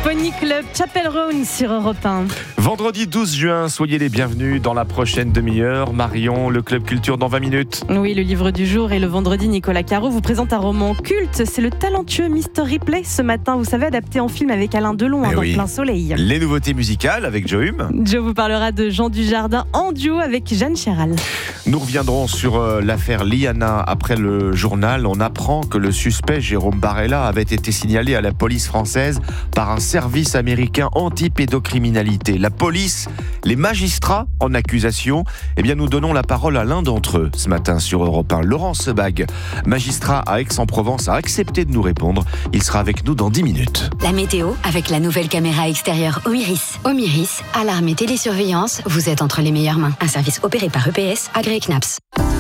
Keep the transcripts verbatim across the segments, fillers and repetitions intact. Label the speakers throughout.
Speaker 1: Pony Club, Chapel Roan sur Europe un.
Speaker 2: Vendredi douze juin, soyez les bienvenus dans la prochaine demi-heure. Marion, le Club Culture dans vingt minutes.
Speaker 1: Oui, le livre du jour et le vendredi, Nicolas Caro vous présente un roman culte. C'est le talentueux mister Ripley ce matin, vous savez, adapté en film avec Alain Delon, hein, dans
Speaker 2: oui.
Speaker 1: Plein Soleil.
Speaker 2: Les nouveautés musicales avec Joe Hume.
Speaker 1: Joe vous parlera de Jean Dujardin en duo avec Jeanne Chéral.
Speaker 2: Nous reviendrons sur euh, l'affaire Liana. Après le journal, on apprend que le suspect Jérôme Barella avait été signalé à la police française par un service américain anti-pédocriminalité. La police, les magistrats en accusation. Eh bien, nous donnons la parole à l'un d'entre eux ce matin sur Europe un. Laurent Sebag, magistrat à Aix-en-Provence, a accepté de nous répondre. Il sera avec nous dans dix minutes.
Speaker 3: La météo avec la nouvelle caméra extérieure Omiris. Omiris, alarme et télésurveillance, vous êtes entre les meilleures mains. Un service opéré par E P S, agréé C N A P S.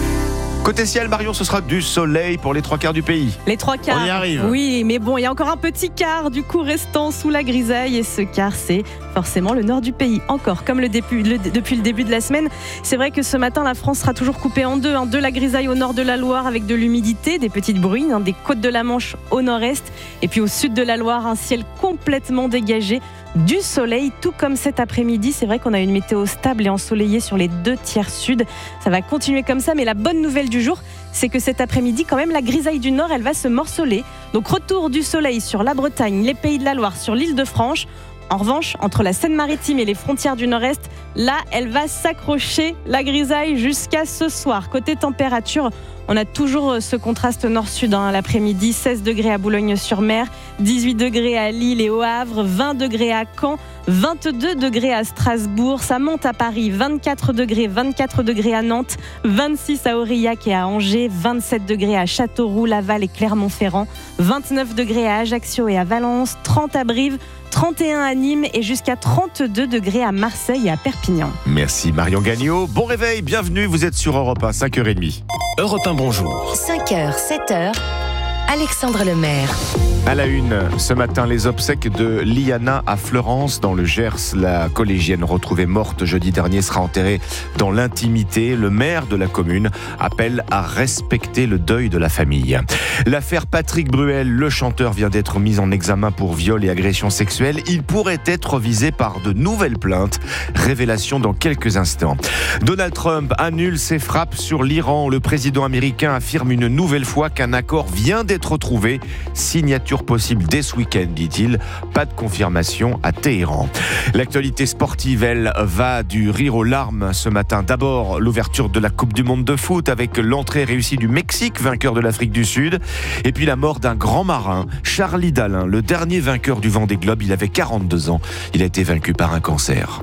Speaker 2: Côté ciel, Marion, ce sera du soleil pour les trois quarts du pays.
Speaker 1: Les trois quarts.
Speaker 2: On y arrive.
Speaker 1: Oui, mais bon, il y a encore un petit quart du coup restant sous la grisaille. Et ce quart, c'est forcément le nord du pays. Encore, comme le début, le, depuis le début de la semaine. C'est vrai que ce matin, la France sera toujours coupée en deux. Hein, de la grisaille au nord de la Loire avec de l'humidité, des petites bruines, hein, des côtes de la Manche au nord-est. Et puis au sud de la Loire, un ciel complètement dégagé. Du soleil, tout comme cet après-midi. C'est vrai qu'on a une météo stable et ensoleillée sur les deux tiers sud. Ça va continuer comme ça, mais la bonne nouvelle du jour, c'est que cet après-midi, quand même, la grisaille du nord, elle va se morceler. Donc retour du soleil sur la Bretagne, les Pays de la Loire, sur l'île de Franche. En revanche, entre la Seine-Maritime et les frontières du Nord-Est, là, elle va s'accrocher, la grisaille, jusqu'à ce soir. Côté température, on a toujours ce contraste nord-sud, hein, l'après-midi, seize degrés à Boulogne-sur-Mer, dix-huit degrés à Lille et au Havre, vingt degrés à Caen, vingt-deux degrés à Strasbourg, ça monte à Paris, vingt-quatre degrés, vingt-quatre degrés à Nantes, vingt-six à Aurillac et à Angers, vingt-sept degrés à Châteauroux, Laval et Clermont-Ferrand, vingt-neuf degrés à Ajaccio et à Valence, trente à Brive, trente et un à Nîmes et jusqu'à trente-deux degrés à Marseille et à Perpignan.
Speaker 2: Merci Marion Gagnon. Bon réveil, bienvenue, vous êtes sur Europe un, cinq heures trente.
Speaker 4: Europe un, bonjour.
Speaker 3: cinq heures, sept heures, Alexandre Lemaire.
Speaker 2: À la une, ce matin, les obsèques de Liana à Fleurance, dans le Gers. La collégienne retrouvée morte jeudi dernier sera enterrée dans l'intimité. Le maire de la commune appelle à respecter le deuil de la famille. L'affaire Patrick Bruel, le chanteur, vient d'être mis en examen pour viol et agression sexuelle. Il pourrait être visé par de nouvelles plaintes. Révélation dans quelques instants. Donald Trump annule ses frappes sur l'Iran. Le président américain affirme une nouvelle fois qu'un accord vient d'être trouvé. Signature possible dès ce week-end, dit-il. Pas de confirmation à Téhéran. L'actualité sportive, elle, va du rire aux larmes ce matin. D'abord, l'ouverture de la Coupe du Monde de foot avec l'entrée réussie du Mexique, vainqueur de l'Afrique du Sud. Et puis la mort d'un grand marin, Charlie Dalin, le dernier vainqueur du Vendée Globe. Il avait quarante-deux ans. Il a été vaincu par un cancer.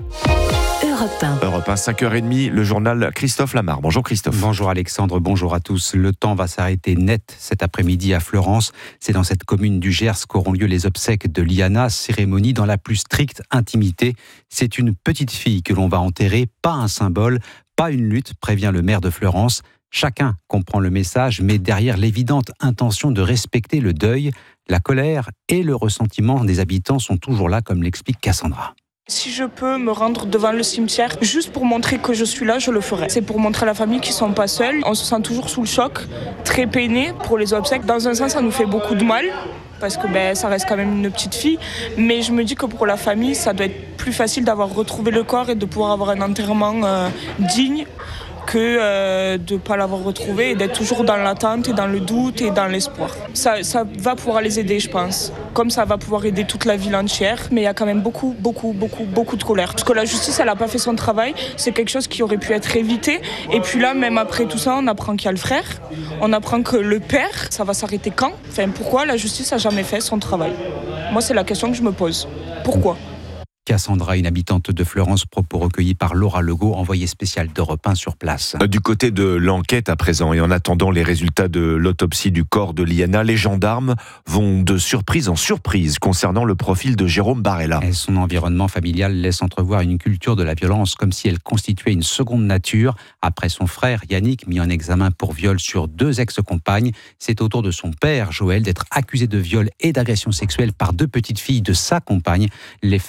Speaker 3: Europe un.
Speaker 2: Europe un, cinq heures trente, le journal Christophe Lamar. Bonjour Christophe.
Speaker 5: Bonjour Alexandre, bonjour à tous. Le temps va s'arrêter net cet après-midi à Fleurance. C'est dans cette commune du Gers qu'auront lieu les obsèques de Liana, cérémonie dans la plus stricte intimité. C'est une petite fille que l'on va enterrer, pas un symbole, pas une lutte, prévient le maire de Fleurance. Chacun comprend le message, mais derrière l'évidente intention de respecter le deuil, la colère et le ressentiment des habitants sont toujours là, comme l'explique Cassandra.
Speaker 6: Si je peux me rendre devant le cimetière, juste pour montrer que je suis là, je le ferai. C'est pour montrer à la famille qu'ils ne sont pas seuls. On se sent toujours sous le choc, très peiné pour les obsèques. Dans un sens, ça nous fait beaucoup de mal, parce que ben, ça reste quand même une petite fille. Mais je me dis que pour la famille, ça doit être plus facile d'avoir retrouvé le corps et de pouvoir avoir un enterrement euh, digne que euh, de ne pas l'avoir retrouvé et d'être toujours dans l'attente et dans le doute et dans l'espoir. Ça, ça va pouvoir les aider, je pense. Comme ça va pouvoir aider toute la ville entière. Mais il y a quand même beaucoup, beaucoup, beaucoup, beaucoup de colère. Parce que la justice, elle n'a pas fait son travail. C'est quelque chose qui aurait pu être évité. Et puis là, même après tout ça, on apprend qu'il y a le frère. On apprend que le père, ça va s'arrêter quand ? Enfin, pourquoi la justice n'a jamais fait son travail ? Moi, c'est la question que je me pose. Pourquoi ?
Speaker 5: Cassandra, une habitante de Fleurance, propos recueillis par Laura Legault, envoyée spéciale d'Europe un sur place.
Speaker 2: Du côté de l'enquête à présent, et en attendant les résultats de l'autopsie du corps de Liana, les gendarmes vont de surprise en surprise concernant le profil de Jérôme Barella.
Speaker 5: Et son environnement familial laisse entrevoir une culture de la violence, comme si elle constituait une seconde nature. Après son frère Yannick, mis en examen pour viol sur deux ex-compagnes, c'est au tour de son père Joël d'être accusé de viol et d'agression sexuelle par deux petites filles de sa compagne. Les faits se seraient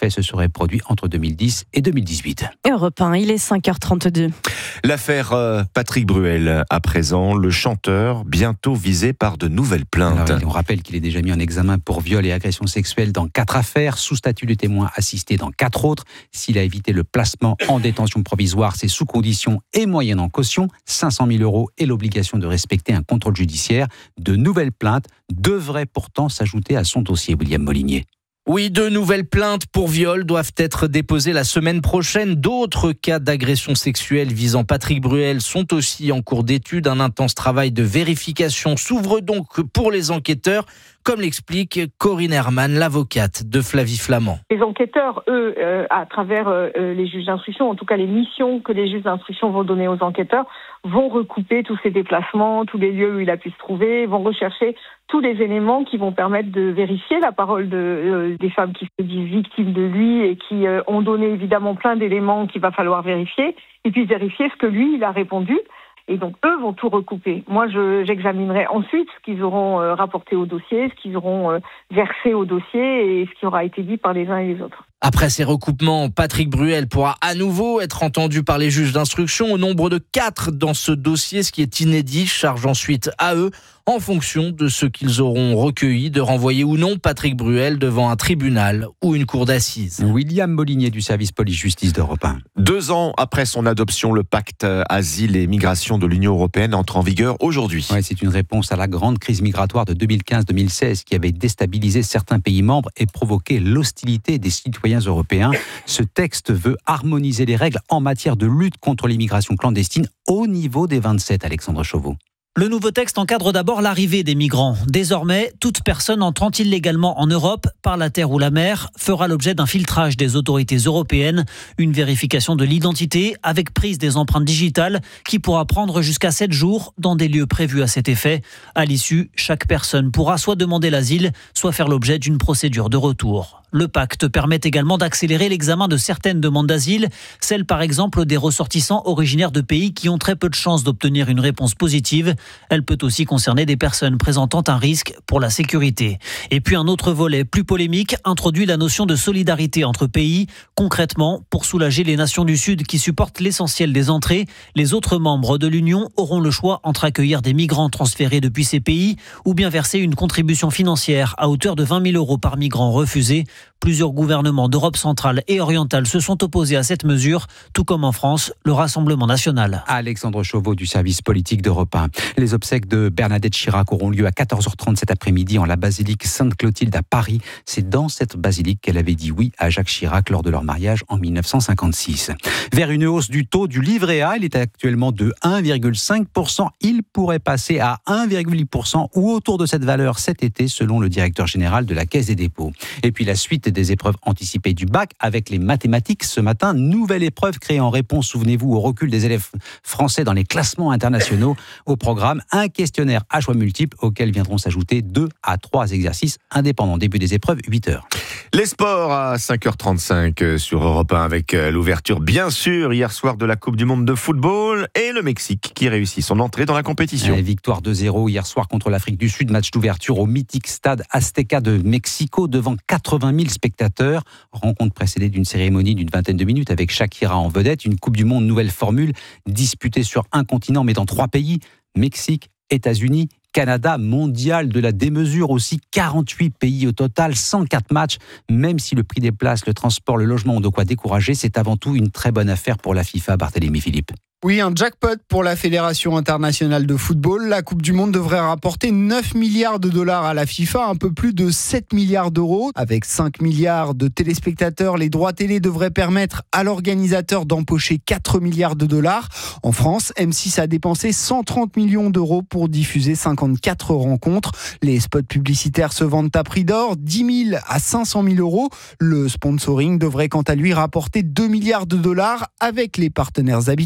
Speaker 5: serait produit entre deux mille dix et deux mille dix-huit.
Speaker 1: Europe un, il est cinq heures trente-deux.
Speaker 2: L'affaire euh, Patrick Bruel, à présent, le chanteur bientôt visé par de nouvelles plaintes.
Speaker 5: Alors, on rappelle qu'il est déjà mis en examen pour viol et agression sexuelle dans quatre affaires, sous statut de témoin assisté dans quatre autres. S'il a évité le placement en détention provisoire, c'est sous condition et moyennant caution, cinq cent mille euros et l'obligation de respecter un contrôle judiciaire. De nouvelles plaintes devraient pourtant s'ajouter à son dossier, William Molinier.
Speaker 4: Oui, de nouvelles plaintes pour viol doivent être déposées la semaine prochaine. D'autres cas d'agression sexuelle visant Patrick Bruel sont aussi en cours d'étude. Un intense travail de vérification s'ouvre donc pour les enquêteurs, comme l'explique Corinne Herman, l'avocate de Flavie Flament.
Speaker 7: Les enquêteurs, eux, euh, à travers euh, les juges d'instruction, en tout cas les missions que les juges d'instruction vont donner aux enquêteurs, vont recouper tous ces déplacements, tous les lieux où il a pu se trouver, vont rechercher tous les éléments qui vont permettre de vérifier la parole de, euh, des femmes qui se disent victimes de lui et qui euh, ont donné évidemment plein d'éléments qu'il va falloir vérifier, et puis vérifier ce que lui, il a répondu. Et donc, eux vont tout recouper. Moi, je, j'examinerai ensuite ce qu'ils auront euh, rapporté au dossier, ce qu'ils auront euh, versé au dossier et ce qui aura été dit par les uns et les autres.
Speaker 4: Après ces recoupements, Patrick Bruel pourra à nouveau être entendu par les juges d'instruction au nombre de quatre dans ce dossier, ce qui est inédit, charge ensuite à eux, en fonction de ce qu'ils auront recueilli, de renvoyer ou non Patrick Bruel devant un tribunal ou une cour d'assises.
Speaker 5: William Molinier du service police-justice d'Europe un.
Speaker 2: Deux ans après son adoption, le pacte Asile et Migration de l'Union européenne entre en vigueur aujourd'hui.
Speaker 5: Ouais, c'est une réponse à la grande crise migratoire de deux mille quinze deux mille seize qui avait déstabilisé certains pays membres et provoqué l'hostilité des citoyens européens. Ce texte veut harmoniser les règles en matière de lutte contre l'immigration clandestine au niveau des vingt-sept, Alexandre Chauveau.
Speaker 8: Le nouveau texte encadre d'abord l'arrivée des migrants. Désormais, toute personne entrant illégalement en Europe, par la terre ou la mer, fera l'objet d'un filtrage des autorités européennes, une vérification de l'identité avec prise des empreintes digitales qui pourra prendre jusqu'à sept jours dans des lieux prévus à cet effet. À l'issue, chaque personne pourra soit demander l'asile, soit faire l'objet d'une procédure de retour. Le pacte permet également d'accélérer l'examen de certaines demandes d'asile, celles par exemple des ressortissants originaires de pays qui ont très peu de chances d'obtenir une réponse positive. Elle peut aussi concerner des personnes présentant un risque pour la sécurité. Et puis un autre volet plus polémique introduit la notion de solidarité entre pays. Concrètement, pour soulager les nations du Sud qui supportent l'essentiel des entrées, les autres membres de l'Union auront le choix entre accueillir des migrants transférés depuis ces pays ou bien verser une contribution financière à hauteur de vingt mille euros par migrant refusé. Plusieurs gouvernements d'Europe centrale et orientale se sont opposés à cette mesure, tout comme en France, le Rassemblement national.
Speaker 5: Alexandre Chauveau du service politique d'Europe un. Les obsèques de Bernadette Chirac auront lieu à quatorze heures trente cet après-midi en la basilique Sainte-Clotilde à Paris. C'est dans cette basilique qu'elle avait dit oui à Jacques Chirac lors de leur mariage en mille neuf cent cinquante-six. Vers une hausse du taux du livret A, il est actuellement de un virgule cinq pour cent. Il pourrait passer à un virgule huit pour cent ou autour de cette valeur cet été, selon le directeur général de la Caisse des dépôts. Et puis la suite des épreuves anticipées du bac avec les mathématiques ce matin. Nouvelle épreuve créée en réponse, souvenez-vous, au recul des élèves français dans les classements internationaux. Au programme, un questionnaire à choix multiples auquel viendront s'ajouter deux à trois exercices indépendants. Début des épreuves, huit heures.
Speaker 2: Les sports à cinq heures trente-cinq sur Europe un avec l'ouverture, bien sûr, hier soir de la Coupe du Monde de football et le Mexique qui réussit son entrée dans la compétition.
Speaker 5: Allez, victoire deux zéro hier soir contre l'Afrique du Sud. Match d'ouverture au mythique stade Azteca de Mexico devant quatre-vingt mille spectateurs. Rencontre précédée d'une cérémonie d'une vingtaine de minutes avec Shakira en vedette. Une Coupe du Monde nouvelle formule disputée sur un continent mais dans trois pays. Mexique, États-Unis, Canada, mondial de la démesure aussi, quarante-huit pays au total, cent quatre matchs. Même si le prix des places, le transport, le logement ont de quoi décourager, c'est avant tout une très bonne affaire pour la FIFA, Barthélémy Philippe.
Speaker 9: Oui, un jackpot pour la Fédération internationale de football. La Coupe du Monde devrait rapporter neuf milliards de dollars à la FIFA, un peu plus de sept milliards d'euros. Avec cinq milliards de téléspectateurs, les droits télé devraient permettre à l'organisateur d'empocher quatre milliards de dollars. En France, M six a dépensé cent trente millions d'euros pour diffuser cinquante-quatre rencontres. Les spots publicitaires se vendent à prix d'or, dix mille à cinq cent mille euros. Le sponsoring devrait quant à lui rapporter deux milliards de dollars avec les partenaires habituels.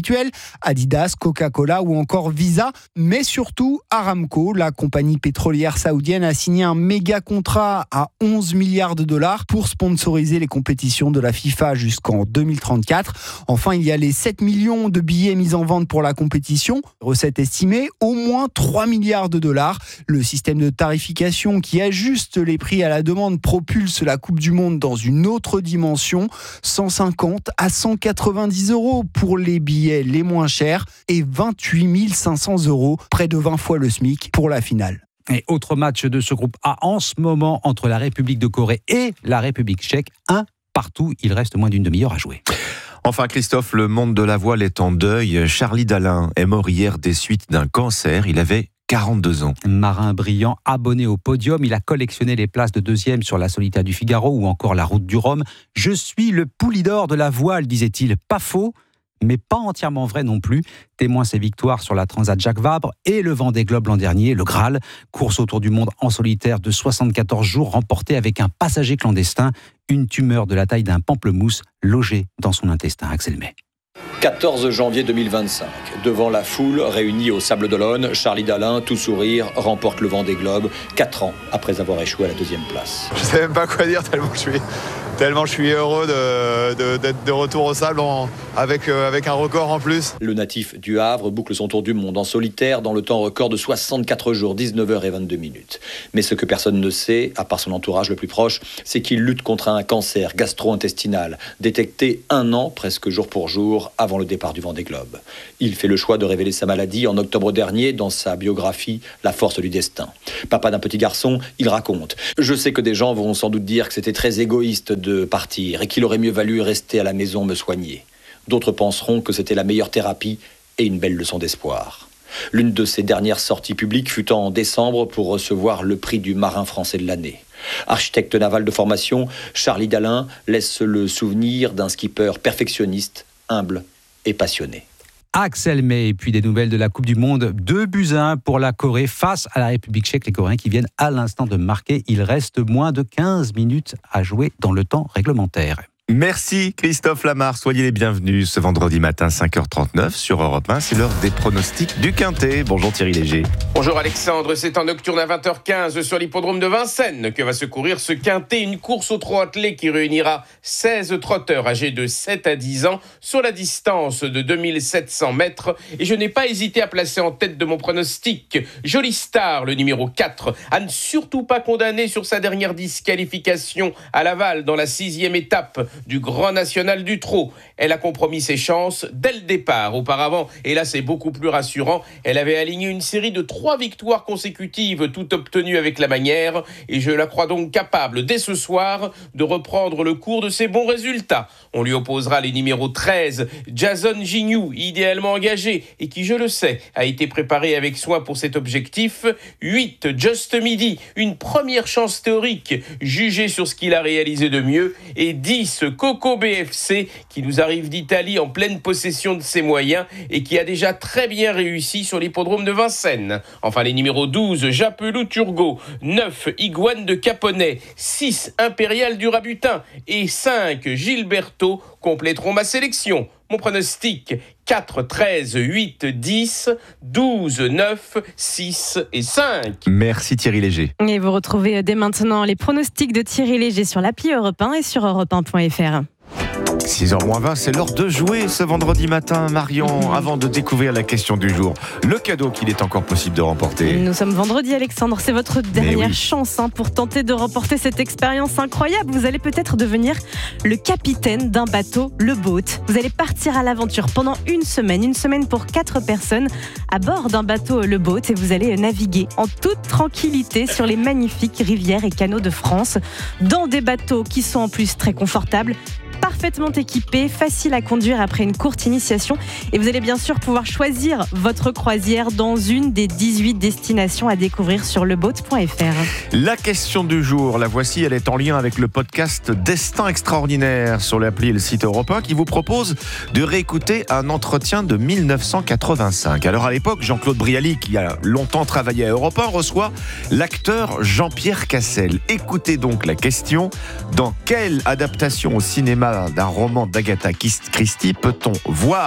Speaker 9: Adidas, Coca-Cola ou encore Visa, mais surtout Aramco, la compagnie pétrolière saoudienne, a signé un méga contrat à onze milliards de dollars pour sponsoriser les compétitions de la FIFA jusqu'en deux mille trente-quatre. Enfin, il y a les sept millions de billets mis en vente pour la compétition, recette estimée au moins trois milliards de dollars. Le système de tarification qui ajuste les prix à la demande propulse la Coupe du Monde dans une autre dimension, cent cinquante à cent quatre-vingt-dix euros pour les billets les moins chers et vingt-huit mille cinq cents euros, près de vingt fois le SMIC pour la finale.
Speaker 5: Et autre match de ce groupe A en ce moment entre la République de Corée et la République tchèque, un partout, il reste moins d'une demi-heure à jouer.
Speaker 2: Enfin Christophe, le monde de la voile est en deuil. Charlie Dalin est mort hier des suites d'un cancer, il avait quarante-deux ans.
Speaker 5: Marin brillant, abonné au podium, il a collectionné les places de deuxième sur la Solitaire du Figaro ou encore la Route du Rhum. « Je suis le Poulidor de la voile », disait-il. Pas faux, mais pas entièrement vrai non plus. Témoin ses victoires sur la Transat Jacques Vabre et le Vendée Globe l'an dernier, le Graal, course autour du monde en solitaire de soixante-quatorze jours remportée avec un passager clandestin, une tumeur de la taille d'un pamplemousse logée dans son intestin. Axel May.
Speaker 10: quatorze janvier deux mille vingt-cinq, devant la foule réunie au Sable d'Olonne, Charlie Dalin, tout sourire, remporte le Vendée Globe, quatre ans après avoir échoué à la deuxième place.
Speaker 11: Je ne sais même pas quoi dire tellement je suis, tellement je suis heureux de, de, d'être de retour au Sable en, avec, euh, avec un record en plus.
Speaker 10: Le natif du Havre boucle son tour du monde en solitaire dans le temps record de soixante-quatre jours, dix-neuf heures vingt-deux minutes. Mais ce que personne ne sait, à part son entourage le plus proche, c'est qu'il lutte contre un cancer gastro-intestinal, détecté un an, presque jour pour jour, avant le départ du Vendée Globe. Il fait le choix de révéler sa maladie en octobre dernier dans sa biographie « La force du destin ». Papa d'un petit garçon, il raconte « Je sais que des gens vont sans doute dire que c'était très égoïste de partir et qu'il aurait mieux valu rester à la maison me soigner. D'autres penseront que c'était la meilleure thérapie et une belle leçon d'espoir. » L'une de ses dernières sorties publiques fut en décembre pour recevoir le prix du marin français de l'année. Architecte naval de formation, Charlie Dalin laisse le souvenir d'un skipper perfectionniste, humble et passionné.
Speaker 5: Axel May, et puis des nouvelles de la Coupe du Monde. deux buts à un pour la Corée face à la République tchèque. Les Coréens qui viennent à l'instant de marquer. Il reste moins de quinze minutes à jouer dans le temps réglementaire.
Speaker 2: Merci Christophe Lamar, soyez les bienvenus ce vendredi matin cinq heures trente-neuf sur Europe un, c'est l'heure des pronostics du Quintet. Bonjour Thierry Léger.
Speaker 12: Bonjour Alexandre, c'est en nocturne à vingt heures quinze sur l'hippodrome de Vincennes que va se courir ce Quintet, une course au trot attelé qui réunira seize trotteurs âgés de sept à dix ans sur la distance de deux mille sept cents mètres et je n'ai pas hésité à placer en tête de mon pronostic Jolie Star, le numéro quatre, à ne surtout pas condamner sur sa dernière disqualification à Laval dans la sixième étape du Grand National du Trot. Elle a compromis ses chances dès le départ. Auparavant, et là c'est beaucoup plus rassurant, elle avait aligné une série de trois victoires consécutives, toutes obtenues avec la manière, et je la crois donc capable, dès ce soir, de reprendre le cours de ses bons résultats. On lui opposera les numéros treize, Jason Gignoux, idéalement engagé, et qui, je le sais, a été préparé avec soin pour cet objectif. huit, Just Midi, une première chance théorique, jugée sur ce qu'il a réalisé de mieux, et dix, Coco B F C, qui nous arrive d'Italie en pleine possession de ses moyens et qui a déjà très bien réussi sur l'hippodrome de Vincennes. Enfin, les numéros douze, Japelou Turgot, neuf, Iguane de Caponnet, six, Impérial du Rabutin et cinq, Gilberto compléteront ma sélection. Mon pronostic, quatre, treize, huit, dix, douze, neuf, six et cinq.
Speaker 2: Merci Thierry Léger.
Speaker 1: Et vous retrouvez dès maintenant les pronostics de Thierry Léger sur l'appli Europe un et sur europe un point f r.
Speaker 2: six heures moins vingt, c'est l'heure de jouer ce vendredi matin, Marion, avant de découvrir la question du jour. Le cadeau qu'il est encore possible de remporter.
Speaker 1: Nous sommes vendredi, Alexandre, c'est votre dernière
Speaker 2: oui.
Speaker 1: chance hein, pour tenter de remporter cette expérience incroyable. Vous allez peut-être devenir le capitaine d'un bateau, le boat. Vous allez partir à l'aventure pendant une semaine, une semaine pour quatre personnes à bord d'un bateau, le boat, et vous allez naviguer en toute tranquillité sur les magnifiques rivières et canaux de France, dans des bateaux qui sont en plus très confortables, parfaitement équipé, facile à conduire après une courte initiation. Et vous allez bien sûr pouvoir choisir votre croisière dans une des dix-huit destinations à découvrir sur le boat point f r.
Speaker 2: La question du jour, la voici, elle est en lien avec le podcast Destin Extraordinaire sur l'appli et le site Europe un qui vous propose de réécouter un entretien de mille neuf cent quatre-vingt-cinq. Alors à l'époque, Jean-Claude Brialy, qui a longtemps travaillé à Europe un, reçoit l'acteur Jean-Pierre Cassel. Écoutez donc la question: dans quelle adaptation au cinéma d'un roman d'Agatha Christie peut-on voir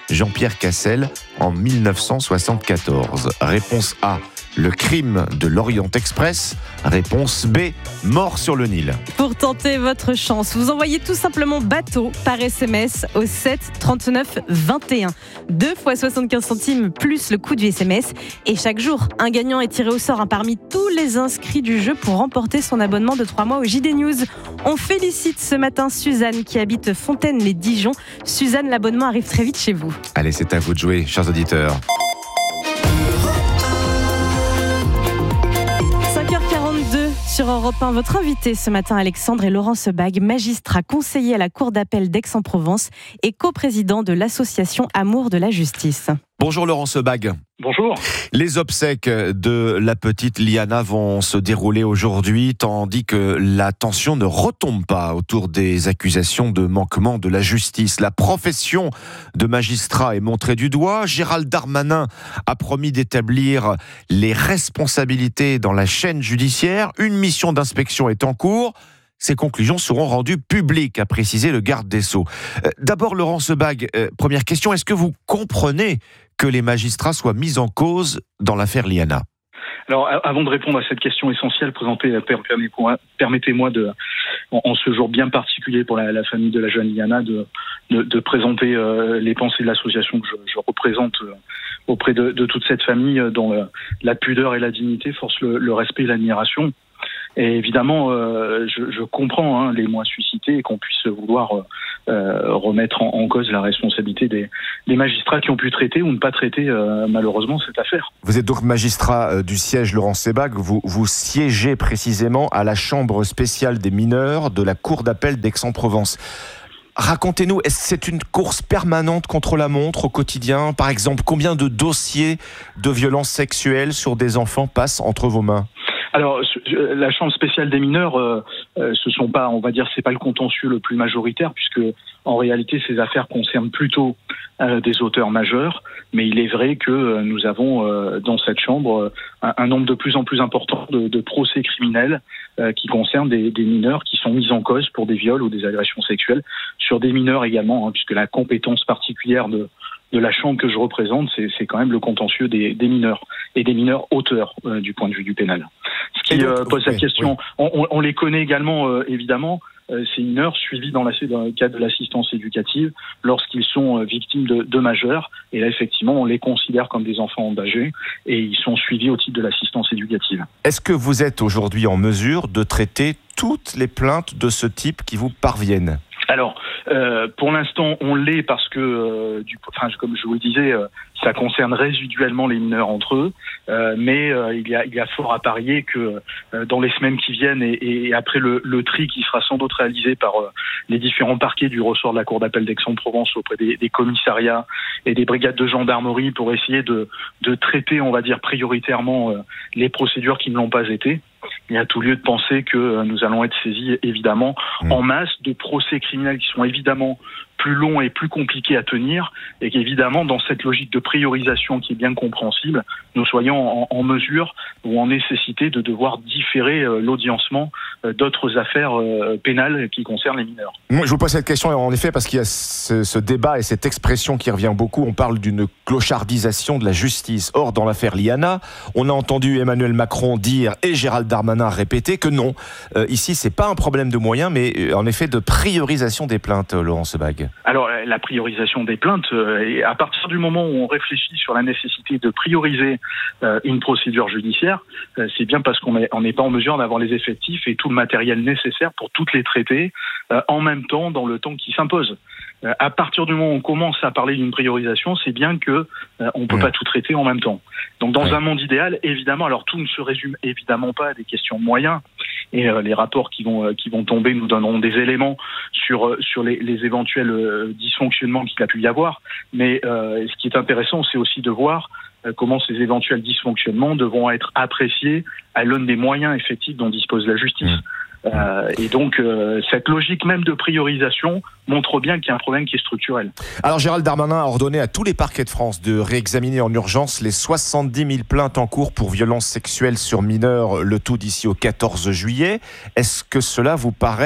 Speaker 2: Jean-Pierre Cassel en mille neuf cent soixante-quatorze. Réponse A, le crime de l'Orient Express. Réponse B, mort sur le Nil.
Speaker 1: Pour tenter votre chance, vous envoyez tout simplement bateau par S M S au sept trente-neuf vingt et un. deux fois soixante-quinze centimes plus le coût du S M S. Et chaque jour, un gagnant est tiré au sort hein, parmi tous les inscrits du jeu pour remporter son abonnement de trois mois au J D News. On félicite ce matin Suzanne qui habite Fontaine-les-Dijon. Suzanne, l'abonnement arrive très vite chez vous.
Speaker 2: Allez, c'est à vous de jouer, chers auditeurs.
Speaker 1: cinq heures quarante-deux sur Europe un. Votre invité ce matin, Alexandre, est Laurent Sebag, magistrat conseiller à la Cour d'appel d'Aix-en-Provence et coprésident de l'association Amour de la Justice.
Speaker 2: Bonjour Laurent Sebag.
Speaker 13: Bonjour.
Speaker 2: Les obsèques de la petite Liana vont se dérouler aujourd'hui, tandis que la tension ne retombe pas autour des accusations de manquement de la justice. La profession de magistrat est montrée du doigt. Gérald Darmanin a promis d'établir les responsabilités dans la chaîne judiciaire. Une mission d'inspection est en cours. Ces conclusions seront rendues publiques, a précisé le garde des Sceaux. Euh, d'abord, Laurent Sebag, euh, première question, est-ce que vous comprenez que les magistrats soient mis en cause dans l'affaire Liana ?
Speaker 13: Alors, avant de répondre à cette question essentielle présentée, permettez-moi de, en ce jour bien particulier pour la, la famille de la jeune Liana, de, de, de présenter euh, les pensées de l'association que je, je représente euh, auprès de, de toute cette famille, dont le, la pudeur et la dignité forcent le, le respect et l'admiration. Et évidemment, euh, je, je comprends hein, les mots suscités et qu'on puisse vouloir euh, remettre en, en cause la responsabilité des, des magistrats qui ont pu traiter ou ne pas traiter euh, malheureusement cette affaire.
Speaker 2: Vous êtes donc magistrat euh, du siège Laurent Sebag, vous, vous siégez précisément à la chambre spéciale des mineurs de la Cour d'appel d'Aix-en-Provence. Racontez-nous, est-ce que c'est une course permanente contre la montre au quotidien ? Par exemple, combien de dossiers de violences sexuelles sur des enfants passent entre vos mains ?
Speaker 13: Alors, la chambre spéciale des mineurs, euh, euh, ce sont pas, on va dire, c'est pas le contentieux le plus majoritaire, puisque en réalité, ces affaires concernent plutôt euh, des auteurs majeurs. Mais il est vrai que euh, nous avons euh, dans cette chambre un, un nombre de plus en plus important de, de procès criminels euh, qui concernent des, des mineurs qui sont mis en cause pour des viols ou des agressions sexuelles sur des mineurs également, hein, puisque la compétence particulière de de la chambre que je représente, c'est, c'est quand même le contentieux des, des mineurs et des mineurs auteurs euh, du point de vue du pénal. Ce qui donc, euh, pose oui, la question, oui. on, on les connaît également euh, évidemment, euh, ces mineurs suivis dans, la, dans le cadre de l'assistance éducative lorsqu'ils sont euh, victimes de, de majeurs, et là effectivement on les considère comme des enfants engagés et ils sont suivis au titre de l'assistance éducative.
Speaker 2: Est-ce que vous êtes aujourd'hui en mesure de traiter toutes les plaintes de ce type qui vous parviennent ?
Speaker 13: Alors, euh, pour l'instant, on l'est parce que, euh, du, enfin, comme je vous le disais, euh, ça concerne résiduellement les mineurs entre eux, euh, mais euh, il y a, il y a fort à parier que euh, dans les semaines qui viennent et, et après le, le tri qui sera sans doute réalisé par euh, les différents parquets du ressort de la Cour d'appel d'Aix-en-Provence auprès des, des commissariats et des brigades de gendarmerie pour essayer de, de traiter, on va dire, prioritairement euh, les procédures qui ne l'ont pas été. Il y a tout lieu de penser que nous allons être saisis évidemment mmh. en masse de procès criminels qui sont évidemment plus longs et plus compliqués à tenir, et qu'évidemment dans cette logique de priorisation qui est bien compréhensible, nous soyons en, en mesure ou en nécessité de devoir différer euh, l'audiencement euh, d'autres affaires euh, pénales qui concernent les mineurs.
Speaker 2: Moi, je vous pose cette question en effet parce qu'il y a ce, ce débat et cette expression qui revient beaucoup. On parle d'une clochardisation de la justice. Or, dans l'affaire Liana, on a entendu Emmanuel Macron dire et Gérald Darmanin répéter que non. Euh, ici, c'est pas un problème de moyens, mais euh, en effet de priorisation des plaintes, Laurent Sebag.
Speaker 13: Alors, la priorisation des plaintes, euh, à partir du moment où on réfléchit sur la nécessité de prioriser euh, une procédure judiciaire, euh, c'est bien parce qu'on n'est pas en mesure d'avoir les effectifs et tout le matériel nécessaire pour toutes les traiter euh, en même temps, dans le temps qui s'impose. Euh, à partir du moment où on commence à parler d'une priorisation, c'est bien que euh, on peut mmh. pas tout traiter en même temps. Donc, dans ouais. un monde idéal, évidemment, alors tout ne se résume évidemment pas à des questions de moyens. Et euh, les rapports qui vont euh, qui vont tomber nous donneront des éléments sur euh, sur les, les éventuels euh, dysfonctionnements qu'il a pu y avoir. Mais euh, ce qui est intéressant, c'est aussi de voir euh, comment ces éventuels dysfonctionnements devront être appréciés à l'aune des moyens effectifs dont dispose la justice. Mmh. Euh, et donc, euh, cette logique même de priorisation montre bien qu'il y a un problème qui est structurel.
Speaker 2: Alors, Gérald Darmanin a ordonné à tous les parquets de France de réexaminer en urgence les soixante-dix mille plaintes en cours pour violences sexuelles sur mineurs, le tout d'ici au quatorze juillet. Est-ce que cela vous paraît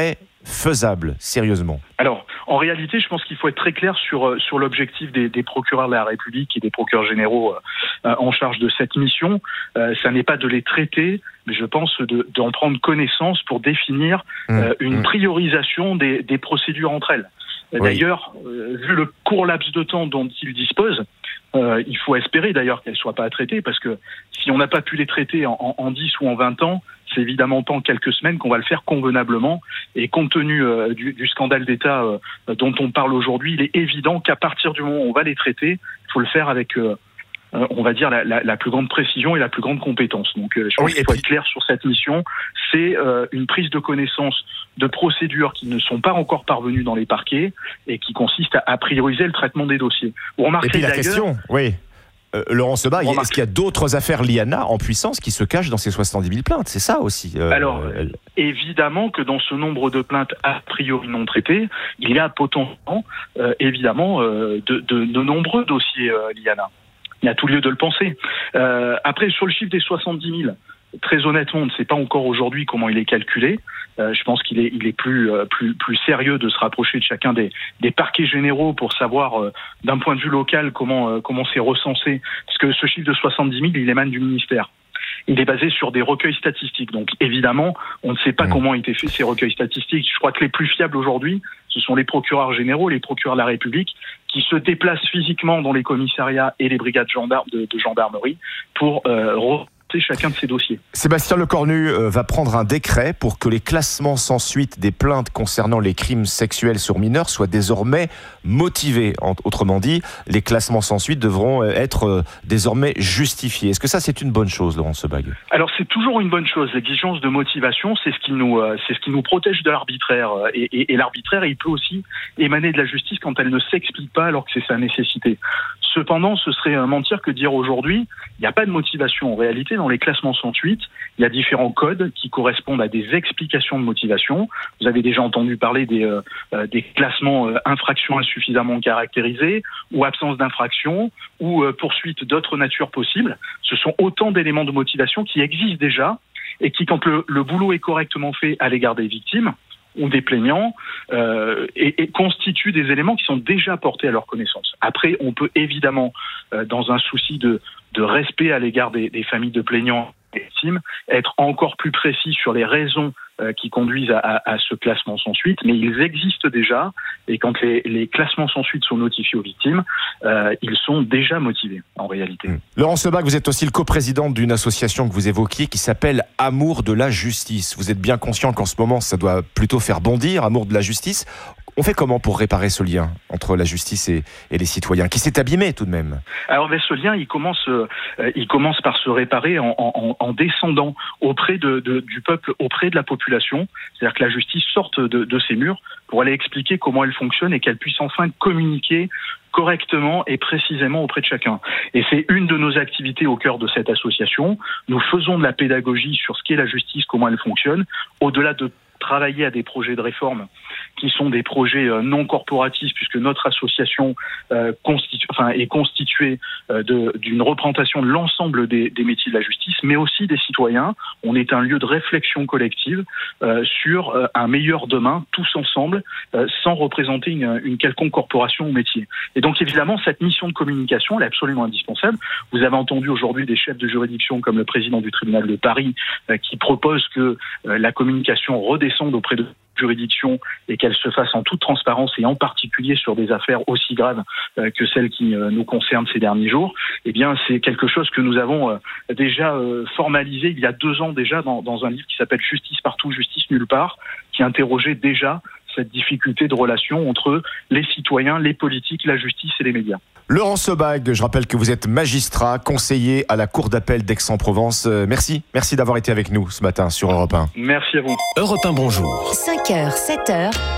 Speaker 2: faisable, sérieusement?
Speaker 13: Alors, en réalité, je pense qu'il faut être très clair sur, sur l'objectif des, des procureurs de la République et des procureurs généraux euh, en charge de cette mission. Euh, ça n'est pas de les traiter, mais je pense de, d'en prendre connaissance pour définir euh, une priorisation des, des procédures entre elles. Oui. D'ailleurs, euh, vu le court laps de temps dont ils disposent, euh, il faut espérer d'ailleurs qu'elles ne soient pas traitées, parce que si on n'a pas pu les traiter en, en, en dix ou en vingt ans, c'est évidemment pas en quelques semaines qu'on va le faire convenablement. Et compte tenu euh, du, du scandale d'État euh, dont on parle aujourd'hui, il est évident qu'à partir du moment où on va les traiter, il faut le faire avec... Euh, Euh, on va dire la, la, la plus grande précision et la plus grande compétence. Donc euh, je pense oui, qu'il faut puis... être clair sur cette mission. C'est euh, une prise de connaissance de procédures qui ne sont pas encore parvenues dans les parquets et qui consiste à, à prioriser le traitement des dossiers. Vous remarquez
Speaker 2: et puis la
Speaker 13: d'ailleurs...
Speaker 2: question, oui. Euh, Laurent Sebag, remarquez... est-ce qu'il y a d'autres affaires Liana en puissance qui se cachent dans ces soixante-dix mille plaintes? C'est ça aussi. Euh,
Speaker 13: Alors,
Speaker 2: elle...
Speaker 13: évidemment que dans ce nombre de plaintes a priori non traitées, il y a potentiellement, euh, évidemment, euh, de, de, de nombreux dossiers euh, Liana. Il y a tout lieu de le penser. Euh, après, sur le chiffre des soixante-dix mille, très honnêtement, on ne sait pas encore aujourd'hui comment il est calculé. Euh, je pense qu'il est, il est plus, euh, plus, plus sérieux de se rapprocher de chacun des, des parquets généraux pour savoir, euh, d'un point de vue local, comment, euh, comment c'est recensé. Parce que ce chiffre de soixante-dix mille, il émane du ministère. Il est basé sur des recueils statistiques. Donc, évidemment, on ne sait pas mmh. comment ont été faits ces recueils statistiques. Je crois que les plus fiables aujourd'hui, ce sont les procureurs généraux, les procureurs de la République, qui se déplacent physiquement dans les commissariats et les brigades gendarmes de, de gendarmerie pour euh, remonter chacun de ces dossiers.
Speaker 2: Sébastien Lecornu euh, va prendre un décret pour que les classements sans suite des plaintes concernant les crimes sexuels sur mineurs soient désormais motivés. Autrement dit, les classements sans suite devront être euh, désormais justifiés. Est-ce que ça, c'est une bonne chose, Laurent Sebag?
Speaker 13: Alors, c'est toujours une bonne chose. L'exigence de motivation, c'est ce qui nous, euh, c'est ce qui nous protège de l'arbitraire. Et, et, et l'arbitraire, il peut aussi émaner de la justice quand elle ne s'explique pas alors que c'est sa nécessité. Cependant, ce serait mentir que dire aujourd'hui, il n'y a pas de motivation. En réalité, dans les classements sans suite, il y a différents codes qui correspondent à des explications de motivation. Vous avez déjà entendu parler des, euh, des classements euh, infractions insuffisamment caractérisées, ou absence d'infraction, ou euh, poursuite d'autres natures possibles. Ce sont autant d'éléments de motivation qui existent déjà et qui, quand le, le boulot est correctement fait à l'égard des victimes ou des plaignants, euh, et, et constituent des éléments qui sont déjà portés à leur connaissance. Après, on peut évidemment, euh, dans un souci de, de respect à l'égard des, des familles de plaignants et victimes, être encore plus précis sur les raisons euh, qui conduisent à, à, à ce classement sans suite, mais ils existent déjà, et quand les, les classements sans suite sont notifiés aux victimes, euh, ils sont déjà motivés, en réalité.
Speaker 2: Mmh. Laurent Sebag, vous êtes aussi le coprésident d'une association que vous évoquiez qui s'appelle Amour de la Justice. Vous êtes bien conscient qu'en ce moment, ça doit plutôt faire bondir, Amour de la Justice. On fait comment pour réparer ce lien entre la justice et, et les citoyens, qui s'est abîmé tout de même?
Speaker 13: Alors, ben, ce lien, il commence, euh, il commence par se réparer en, en, en descendant auprès de, de, du peuple, auprès de la population. C'est-à-dire que la justice sorte de, de ses murs pour aller expliquer comment elle fonctionne et qu'elle puisse enfin communiquer correctement et précisément auprès de chacun. Et c'est une de nos activités au cœur de cette association. Nous faisons de la pédagogie sur ce qu'est la justice, comment elle fonctionne, au-delà de travailler à des projets de réforme qui sont des projets euh, non corporatifs, puisque notre association euh, constitu- enfin, est constituée euh, de, d'une représentation de l'ensemble des, des métiers de la justice, mais aussi des citoyens. On est un lieu de réflexion collective euh, sur euh, un meilleur demain, tous ensemble, euh, sans représenter une, une quelconque corporation ou métier. Et donc évidemment, cette mission de communication, elle est absolument indispensable. Vous avez entendu aujourd'hui des chefs de juridiction, comme le président du tribunal de Paris, euh, qui proposent que euh, la communication redescende auprès de juridiction et qu'elle se fasse en toute transparence et en particulier sur des affaires aussi graves euh, que celles qui euh, nous concernent ces derniers jours. Eh bien, c'est quelque chose que nous avons euh, déjà euh, formalisé il y a deux ans déjà dans, dans un livre qui s'appelle Justice partout, justice nulle part, qui interrogeait déjà cette difficulté de relation entre les citoyens, les politiques, la justice et les médias.
Speaker 2: Laurent Sebag, je rappelle que vous êtes magistrat, conseiller à la Cour d'appel d'Aix-en-Provence. Euh, merci, merci d'avoir été avec nous ce matin sur Europe un.
Speaker 13: Merci à vous.
Speaker 14: Europe un, bonjour.
Speaker 3: cinq heures, sept heures.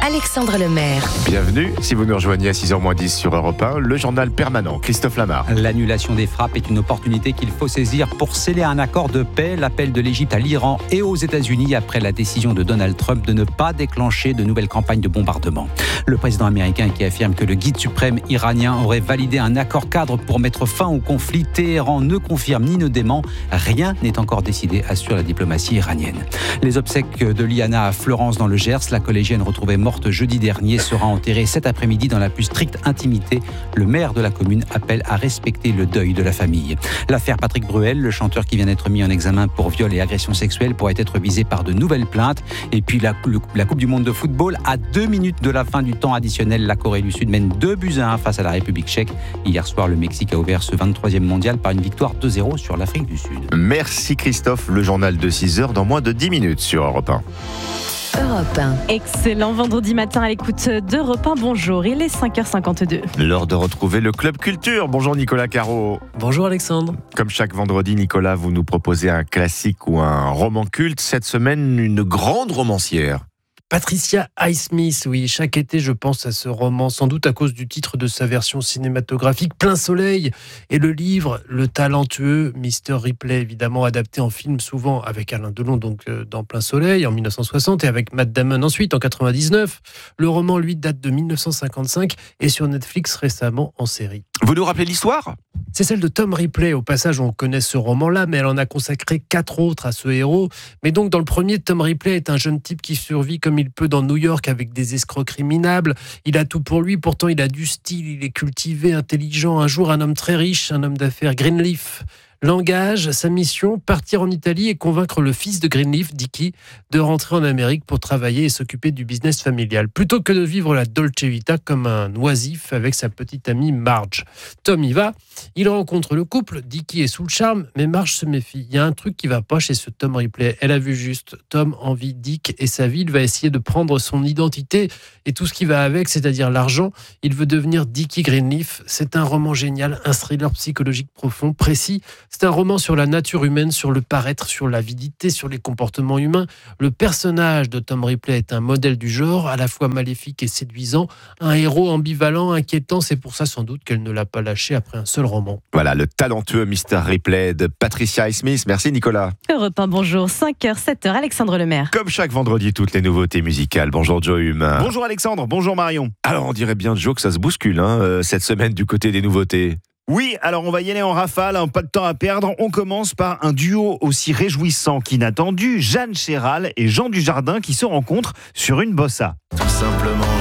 Speaker 14: Alexandre Lemaire.
Speaker 2: Bienvenue, si vous nous rejoignez à six heures moins dix sur Europe un, le journal permanent, Christophe Lamar.
Speaker 5: L'annulation des frappes est une opportunité qu'il faut saisir pour sceller un accord de paix. L'appel de l'Égypte à l'Iran et aux États-Unis après la décision de Donald Trump de ne pas déclencher de nouvelles campagnes de bombardement. Le président américain qui affirme que le guide suprême iranien aurait validé un accord cadre pour mettre fin au conflit. Téhéran ne confirme ni ne dément. Rien n'est encore décidé, assure la diplomatie iranienne. Les obsèques de Liana à Fleurance dans le Gers, la collégienne retrouvée morte jeudi dernier, sera enterrée cet après-midi dans la plus stricte intimité. Le maire de la commune appelle à respecter le deuil de la famille. L'affaire Patrick Bruel, le chanteur qui vient d'être mis en examen pour viol et agression sexuelle, pourrait être visé par de nouvelles plaintes. Et puis la, le, la Coupe du Monde de football, à deux minutes de la fin du temps additionnel, la Corée du Sud mène deux buts à un face à la République tchèque. Hier soir, le Mexique a ouvert ce vingt-troisième mondial par une victoire deux zéro sur l'Afrique du Sud.
Speaker 2: Merci Christophe, le journal de six heures dans moins de dix minutes sur Europe un.
Speaker 14: Europe un.
Speaker 1: Excellent vendredi matin à l'écoute d'Europe un. Bonjour, il est cinq heures cinquante-deux.
Speaker 2: L'heure de retrouver le Club Culture. Bonjour Nicolas Caro.
Speaker 15: Bonjour Alexandre.
Speaker 2: Comme chaque vendredi, Nicolas, vous nous proposez un classique ou un roman culte. Cette semaine, une grande romancière.
Speaker 15: Patricia Highsmith, oui, chaque été je pense à ce roman, sans doute à cause du titre de sa version cinématographique, Plein Soleil, et le livre, le talentueux mister Ripley, évidemment adapté en film souvent avec Alain Delon, donc euh, dans Plein Soleil en mille neuf cent soixante et avec Matt Damon ensuite en quatre-vingt-dix-neuf. Le roman, lui, date de mille neuf cent cinquante-cinq et sur Netflix récemment en série.
Speaker 2: Vous nous rappelez l'histoire ?
Speaker 15: C'est celle de Tom Ripley. Au passage, on connaît ce roman-là, mais elle en a consacré quatre autres à ce héros. Mais donc, dans le premier, Tom Ripley est un jeune type qui survit comme il peut dans New York avec des escroqueries minables. Il a tout pour lui, pourtant il a du style, il est cultivé, intelligent. Un jour, un homme très riche, un homme d'affaires, Greenleaf, l'engage. Sa mission, partir en Italie et convaincre le fils de Greenleaf, Dickie, de rentrer en Amérique pour travailler et s'occuper du business familial, plutôt que de vivre la Dolce Vita comme un oisif avec sa petite amie Marge. Tom y va, il rencontre le couple, Dickie est sous le charme, mais Marge se méfie. Il y a un truc qui va pas chez ce Tom Ripley. Elle a vu juste. Tom envie Dick et sa vie. Il va essayer de prendre son identité et tout ce qui va avec, c'est-à-dire l'argent. Il veut devenir Dickie Greenleaf. C'est un roman génial, un thriller psychologique profond, précis. C'est un roman sur la nature humaine, sur le paraître, sur l'avidité, sur les comportements humains. Le personnage de Tom Ripley est un modèle du genre, à la fois maléfique et séduisant, un héros ambivalent, inquiétant. C'est pour ça sans doute qu'elle ne l'a pas lâché après un seul roman.
Speaker 2: Voilà, le talentueux mister Ripley de Patricia Highsmith. Merci Nicolas.
Speaker 1: Europe un, bonjour, cinq heures, sept heures, Alexandre Lemaire.
Speaker 2: Comme chaque vendredi, toutes les nouveautés musicales. Bonjour Joe Hume.
Speaker 16: Bonjour Alexandre, bonjour Marion.
Speaker 2: Alors on dirait bien Joe que ça se bouscule hein, euh, cette semaine du côté des nouveautés.
Speaker 16: Oui, alors on va y aller en rafale, hein, pas de temps à perdre. On commence par un duo aussi réjouissant qu'inattendu, Jeanne Chéral et Jean Dujardin qui se rencontrent sur une bossa.
Speaker 17: Tout simplement